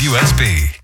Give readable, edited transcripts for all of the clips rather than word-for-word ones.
WSB.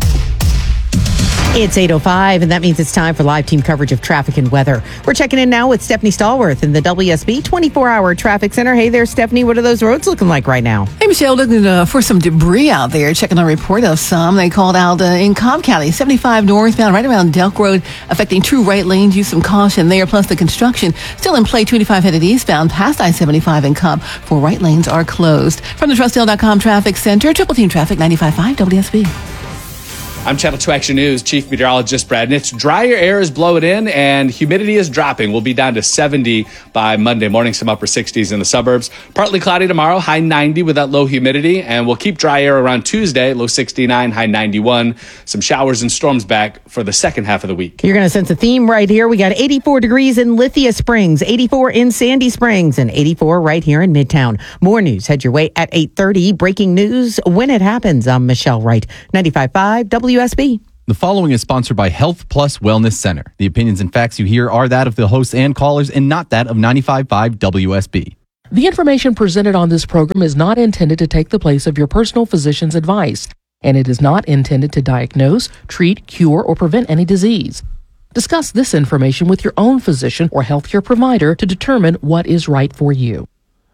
It's 8:05, and that means it's time for live team coverage of traffic and weather. We're checking in now with Stephanie Stallworth in the WSB 24-hour traffic center. Hey there, Stephanie. What are those roads looking like right now? Hey, Michelle, looking for some debris out there. Checking a report of some. They called out in Cobb County, 75 northbound, right around Delk Road, affecting true right lanes. Use some caution there. Plus, the construction still in play. 25 headed eastbound past I-75 in Cobb. 4 right lanes are closed. From the TrustDale.com Traffic Center, Triple Team Traffic 95.5 WSB. I'm Channel 2 Action News Chief Meteorologist Brad Nitz. Drier air is blowing in and humidity is dropping. We'll be down to 70 by Monday morning, some upper 60s in the suburbs. Partly cloudy tomorrow, high 90 with that low humidity. And we'll keep dry air around Tuesday, low 69, high 91. Some showers and storms back for the second half of the week. You're going to sense a theme right here. We got 84 degrees in Lithia Springs, 84 in Sandy Springs, and 84 right here in Midtown. More news head your way at 8:30. Breaking news when it happens. I'm Michelle Wright, 95.5 WSB. The following is sponsored by Health Plus Wellness Center. The opinions and facts you hear are that of the hosts and callers and not that of 95.5 WSB. The information presented on this program is not intended to take the place of your personal physician's advice, and it is not intended to diagnose, treat, cure, or prevent any disease. Discuss this information with your own physician or healthcare provider to determine what is right for you.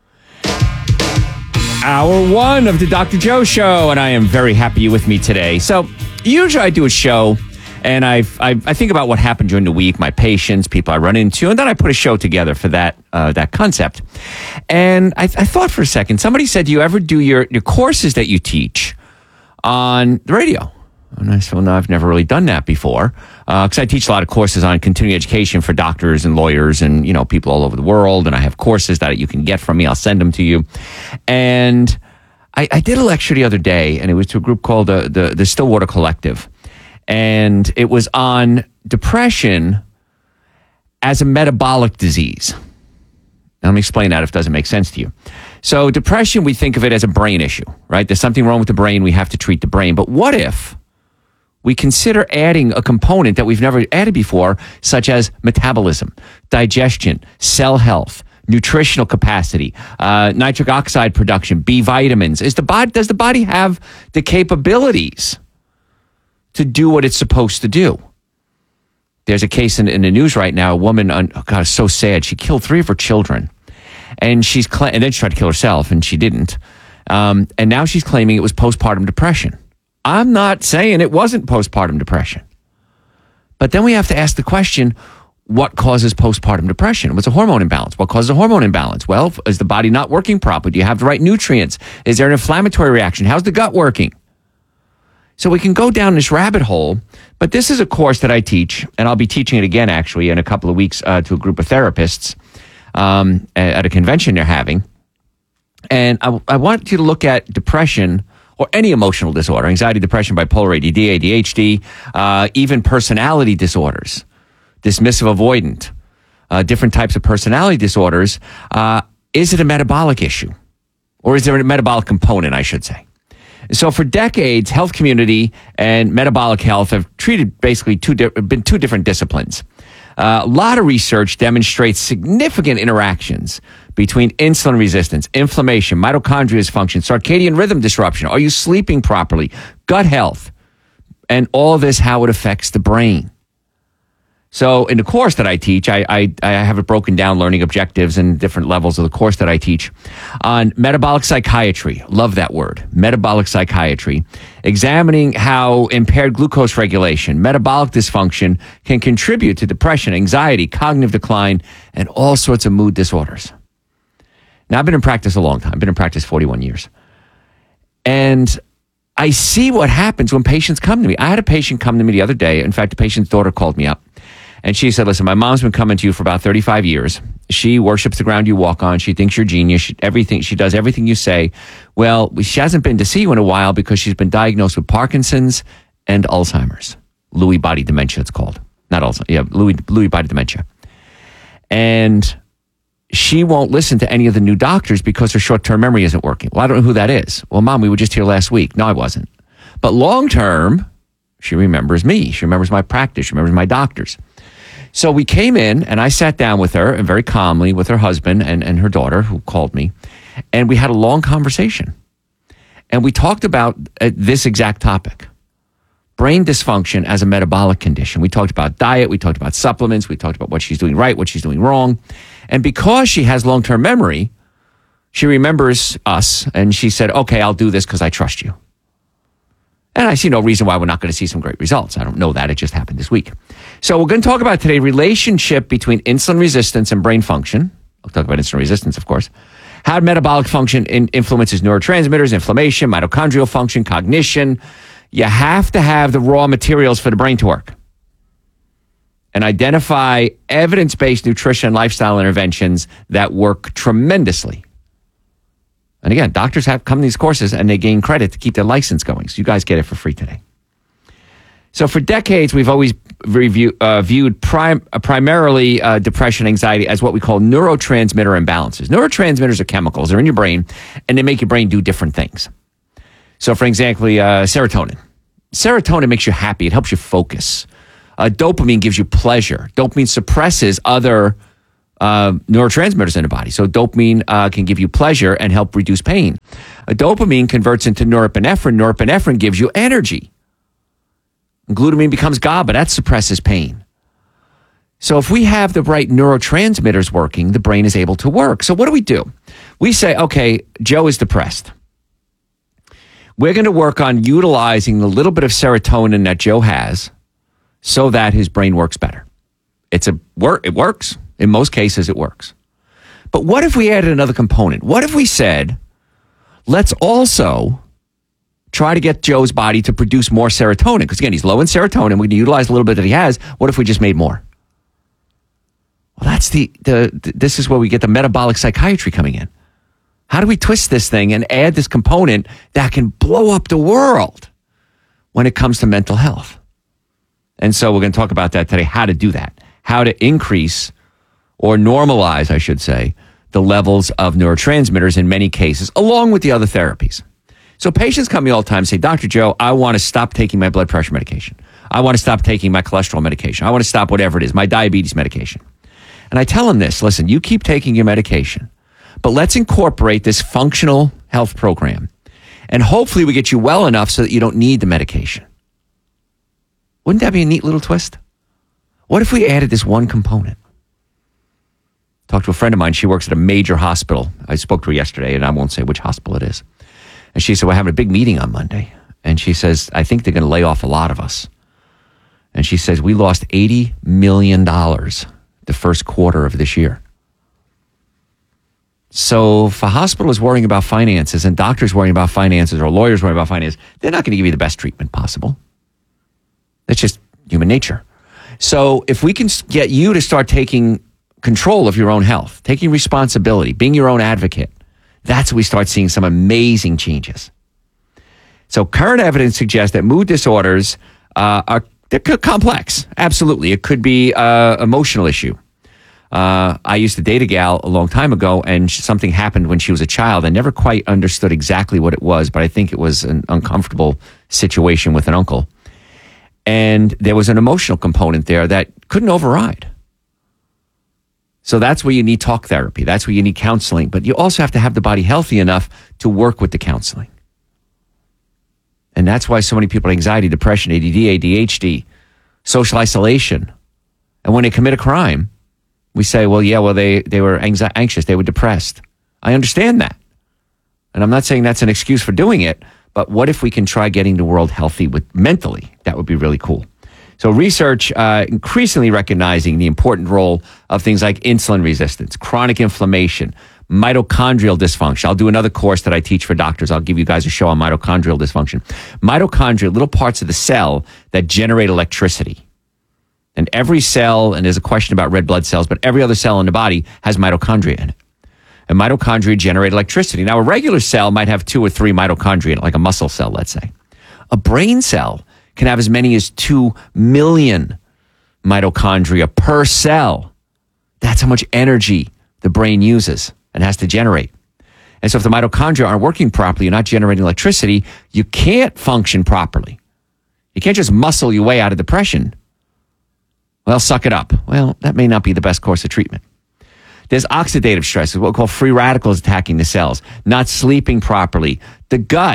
Hour 1 of the Dr. Joe Show, and I am very happy you're with me today. So, usually I do a show, and I think about what happened during the week, my patients, people I run into, and then I put a show together for that concept. And I thought for a second, somebody said, do you ever do your courses that you teach on the radio? And I said, well, no, I've never really done that before, because I teach a lot of courses on continuing education for doctors and lawyers and, you know, people all over the world. And I have courses that you can get from me. I'll send them to you. And I did a lecture the other day, and it was to a group called the Stillwater Collective. And it was on depression as a metabolic disease. Now, let me explain that if it doesn't make sense to you. So depression, we think of it as a brain issue, right? There's something wrong with the brain. We have to treat the brain. But what if we consider adding a component that we've never added before, such as metabolism, digestion, cell health, nutritional capacity, nitric oxide production, B vitamins? Does the body have the capabilities to do what it's supposed to do? There's a case in the news right now. A woman, oh God, it's so sad. She killed 3 of her children, and and then she tried to kill herself, and she didn't. And now she's claiming it was postpartum depression. I'm not saying it wasn't postpartum depression. But then we have to ask the question, what causes postpartum depression? What's a hormone imbalance? What causes a hormone imbalance? Well, is the body not working properly? Do you have the right nutrients? Is there an inflammatory reaction? How's the gut working? So we can go down this rabbit hole, but this is a course that I teach, and I'll be teaching it again, actually, in a couple of weeks to a group of therapists at a convention they're having. And I want you to look at depression or any emotional disorder, anxiety, depression, bipolar, ADD, ADHD, even personality disorders, dismissive avoidant, different types of personality disorders. Is it a metabolic issue? Or is there a metabolic component, I should say? So for decades, health community and metabolic health have treated basically been two different disciplines. A lot of research demonstrates significant interactions between insulin resistance, inflammation, mitochondrial dysfunction, circadian rhythm disruption. Are you sleeping properly? Gut health. And all this, how it affects the brain. So in the course that I teach, I have it broken down, learning objectives and different levels of the course that I teach on metabolic psychiatry. Love that word, metabolic psychiatry. Examining how impaired glucose regulation, metabolic dysfunction can contribute to depression, anxiety, cognitive decline, and all sorts of mood disorders. Now, I've been in practice a long time. I've been in practice 41 years. And I see what happens when patients come to me. I had a patient come to me the other day. In fact, the patient's daughter called me up. And she said, listen, my mom's been coming to you for about 35 years. She worships the ground you walk on. She thinks you're genius. She does everything you say. Well, she hasn't been to see you in a while because she's been diagnosed with Parkinson's and Alzheimer's. Lewy body dementia, it's called. Not Alzheimer's. Yeah, Lewy body dementia. And she won't listen to any of the new doctors because her short-term memory isn't working. Well, I don't know who that is. Well, Mom, we were just here last week. No, I wasn't. But long-term, she remembers me. She remembers my practice. She remembers my doctors. So we came in, and I sat down with her, and very calmly, with her husband and her daughter, who called me, and we had a long conversation. And we talked about this exact topic. Brain dysfunction as a metabolic condition. We talked about diet. We talked about supplements. We talked about what she's doing right, what she's doing wrong. And because she has long-term memory, she remembers us and she said, okay, I'll do this because I trust you. And I see no reason why we're not going to see some great results. I don't know that. It just happened this week. So we're going to talk about today relationship between insulin resistance and brain function. We'll talk about insulin resistance, of course. How metabolic function influences neurotransmitters, inflammation, mitochondrial function, cognition. You have to have the raw materials for the brain to work. And identify evidence-based nutrition and lifestyle interventions that work tremendously. And again, doctors have come to these courses and they gain credit to keep their license going. So you guys get it for free today. So for decades, we've always viewed primarily depression, anxiety as what we call neurotransmitter imbalances. Neurotransmitters are chemicals. They're in your brain, and they make your brain do different things. So, for example, serotonin. Serotonin makes you happy. It helps you focus. Dopamine gives you pleasure. Dopamine suppresses other neurotransmitters in the body. So dopamine can give you pleasure and help reduce pain. Dopamine converts into norepinephrine. Norepinephrine gives you energy. Glutamine becomes GABA. That suppresses pain. So if we have the right neurotransmitters working, the brain is able to work. So what do? We say, okay, Joe is depressed. We're going to work on utilizing the little bit of serotonin that Joe has so that his brain works better. It works. In most cases, it works. But what if we added another component? What if we said, let's also try to get Joe's body to produce more serotonin? Because again, he's low in serotonin. We're going to utilize a little bit that he has. What if we just made more? Well, that's this is where we get the metabolic psychiatry coming in. How do we twist this thing and add this component that can blow up the world when it comes to mental health? And so we're going to talk about that today, how to do that, how to increase or normalize, I should say, the levels of neurotransmitters in many cases, along with the other therapies. So patients come to me all the time and say, Dr. Joe, I want to stop taking my blood pressure medication. I want to stop taking my cholesterol medication. I want to stop whatever it is, my diabetes medication. And I tell them this, listen, you keep taking your medication, but let's incorporate this functional health program. And hopefully we get you well enough so that you don't need the medication. Wouldn't that be a neat little twist? What if we added this one component? Talked to a friend of mine. She works at a major hospital. I spoke to her yesterday, and I won't say which hospital it is. And she said, we're having a big meeting on Monday. And she says, I think they're going to lay off a lot of us. And she says, we lost $80 million the first quarter of this year. So if a hospital is worrying about finances and doctors worrying about finances or lawyers worrying about finances, they're not going to give you the best treatment possible. That's just human nature. So if we can get you to start taking control of your own health, taking responsibility, being your own advocate, that's when we start seeing some amazing changes. So current evidence suggests that mood disorders they're complex. Absolutely. It could be an emotional issue. I used to date a gal a long time ago, and something happened when she was a child. I never quite understood exactly what it was, but I think it was an uncomfortable situation with an uncle. And there was an emotional component there that couldn't override. So that's where you need talk therapy. That's where you need counseling. But you also have to have the body healthy enough to work with the counseling. And that's why so many people have anxiety, depression, ADD, ADHD, social isolation. And when they commit a crime, we say, they were anxious, they were depressed. I understand that. And I'm not saying that's an excuse for doing it, but what if we can try getting the world healthy mentally? That would be really cool. So research increasingly recognizing the important role of things like insulin resistance, chronic inflammation, mitochondrial dysfunction. I'll do another course that I teach for doctors. I'll give you guys a show on mitochondrial dysfunction. Mitochondria, little parts of the cell that generate electricity. And every cell, and there's a question about red blood cells, but every other cell in the body has mitochondria in it. And mitochondria generate electricity. Now, a regular cell might have 2 or 3 mitochondria in it, like a muscle cell, let's say. A brain cell can have as many as 2 million mitochondria per cell. That's how much energy the brain uses and has to generate. And so if the mitochondria aren't working properly, you're not generating electricity, you can't function properly. You can't just muscle your way out of depression. Well, suck it up. Well, that may not be the best course of treatment. There's oxidative stress, what we call free radicals attacking the cells, not sleeping properly. The gut,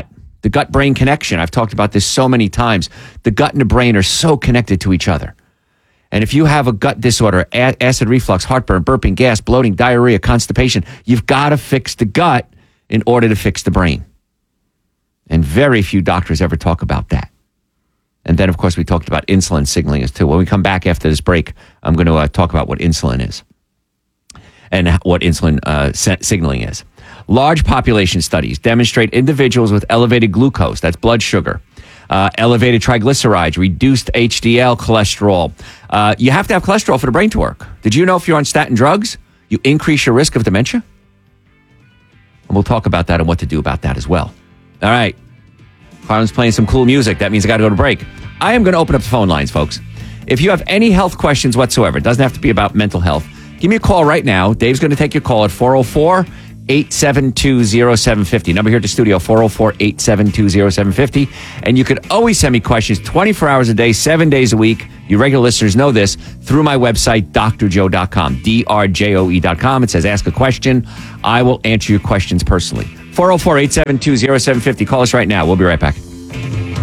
The gut-brain connection. I've talked about this so many times. The gut and the brain are so connected to each other. And if you have a gut disorder, acid reflux, heartburn, burping, gas, bloating, diarrhea, constipation, you've got to fix the gut in order to fix the brain. And very few doctors ever talk about that. And then, of course, we talked about insulin signaling is too. When we come back after this break, I'm going to talk about what insulin is and what insulin signaling is. Large population studies demonstrate individuals with elevated glucose, that's blood sugar, elevated triglycerides, reduced HDL cholesterol. You have to have cholesterol for the brain to work. Did you know if you're on statin drugs, you increase your risk of dementia? And we'll talk about that and what to do about that as well. All right. Harlan's playing some cool music. That means I got to go to break. I am going to open up the phone lines, folks. If you have any health questions whatsoever, it doesn't have to be about mental health. Give me a call right now. Dave's going to take your call at 404-872-0750. Number here at the studio, 404-872-0750. And you could always send me questions 24 hours a day, 7 days a week. You regular listeners know this through my website, drjoe.com, drjoe.com. It says ask a question. I will answer your questions personally. 404-872-0750. Call us right now. We'll be right back.